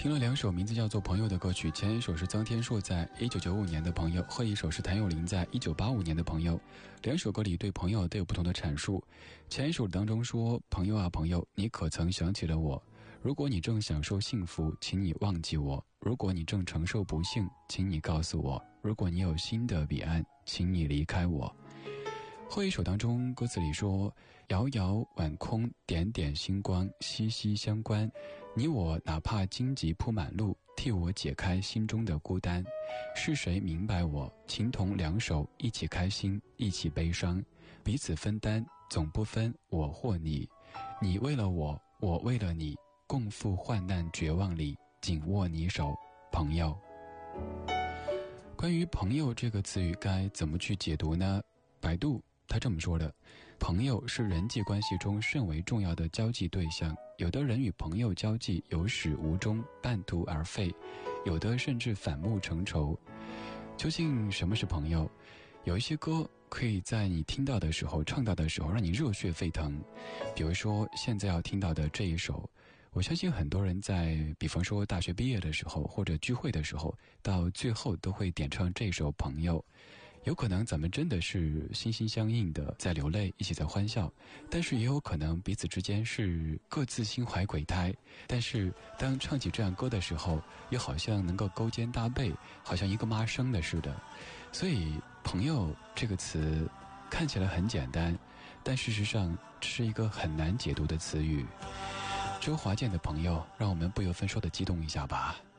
听了两首名字叫做《朋友》的歌曲，前一首是臧天朔在1995年的《朋友》，后一首是谭咏麟在1985年的《朋友》。两首歌里对朋友都有不同的阐述。前一首当中说：朋友啊朋友，你可曾想起了我？如果你正享受幸福，请你忘记我；如果你正承受不幸，请你告诉我；如果你有新的彼岸，请你离开我。后一首当中歌词里说：遥遥晚空，点点星光，息息相关。你我哪怕荆棘铺满路，替我解开心中的孤单。是谁明白我？情同两手，一起开心，一起悲伤，彼此分担，总不分我或你。你为了我，我为了你，共赴患难绝望里，紧握你手，朋友。关于朋友这个词语该怎么去解读呢？百度他这么说的：朋友是人际关系中甚为重要的交际对象，有的人与朋友交际有始无终，半途而废，有的甚至反目成仇。究竟什么是朋友？有一些歌可以在你听到的时候，唱到的时候让你热血沸腾，比如说现在要听到的这一首，我相信很多人在比方说大学毕业的时候或者聚会的时候，到最后都会点唱这首《朋友》。有可能咱们真的是心心相印的在流泪，一起在欢笑，但是也有可能彼此之间是各自心怀鬼胎，但是当唱起这样歌的时候，又好像能够勾肩搭背，好像一个妈生的似的。所以朋友这个词看起来很简单，但事实上这是一个很难解读的词语。周华健的朋友，让我们不由分说的激动一下吧。